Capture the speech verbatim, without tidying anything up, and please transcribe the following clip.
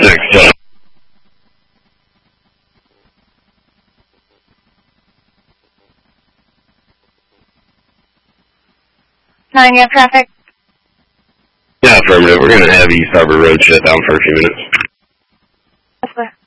six. Uh, Nine, you have traffic? Yeah, affirmative. We're going to have East Harbor Road shut down for a few minutes. Yes, sir.